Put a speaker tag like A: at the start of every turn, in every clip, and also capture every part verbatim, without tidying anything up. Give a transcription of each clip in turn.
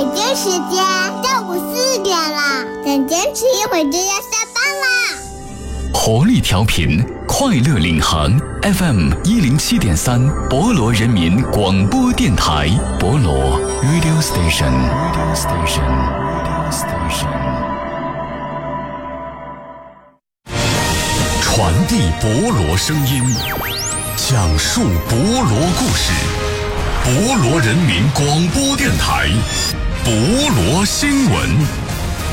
A: 北京时间上午四点了，再坚持一会儿就要下班啦。
B: 活力调频，快乐领航 F M 一零七点三，博罗人民广播电台，博罗 Radio Station Radio Station Radio Station， 传递博罗声音，讲述博罗故事，博罗人民广播电台，博罗新闻。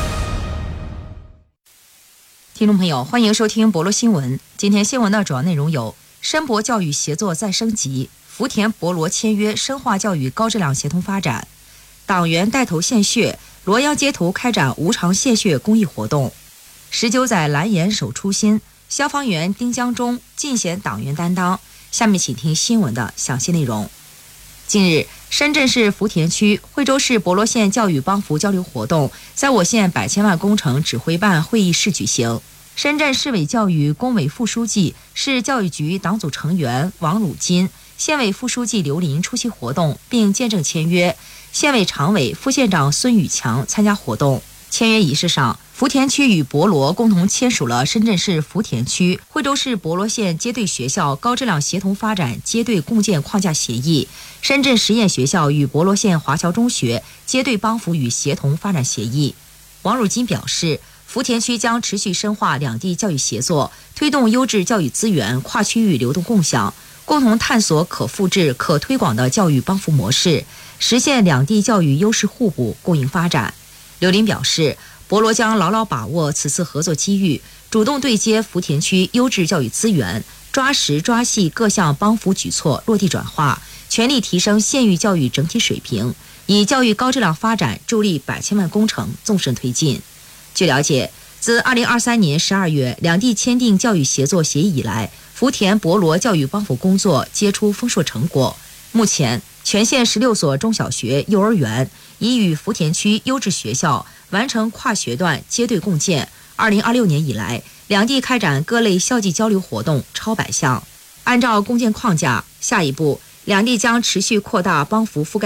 C: 听众朋友，欢迎收听博罗新闻。今天新闻的主要内容有：申博教育协作再升级，福田博罗签约深化教育高质量协同发展；党员带头献血，罗阳街头开展无偿献血公益活动；十九载蓝颜守初心，消防员丁江中尽显党员担当。下面请听新闻的详细内容。近日，深圳市福田区、惠州市博罗县教育帮扶交流活动在我县百千万工程指挥办会议室举行。深圳市委教育工委副书记、市教育局党组成员王汝金、县委副书记刘林出席活动并见证签约，县委常委、副县长孙宇强参加活动。签约仪式上，福田区与博罗共同签署了深圳市福田区、惠州市博罗县接队学校高质量协同发展接队共建框架协议，深圳实验学校与博罗县华侨中学接队帮扶与协同发展协议。王汝金表示，福田区将持续深化两地教育协作，推动优质教育资源跨区域流动共享，共同探索可复制、可推广的教育帮扶模式，实现两地教育优势互补、共赢发展。刘林表示，博罗将牢牢把握此次合作机遇，主动对接福田区优质教育资源，抓实抓细各项帮扶举措落地转化，全力提升县域教育整体水平，以教育高质量发展助力百千万工程纵深推进。据了解，自二零二三年十二月两地签订教育协作协议以来，福田博罗教育帮扶工作结出丰硕成果。目前，全县十六所中小学、幼儿园已与福田区优质学校完成跨学段接队共建。二零二六年以来，两地开展各类校际交流活动超百项。按照共建框架，下一步两地将持续扩大帮扶覆盖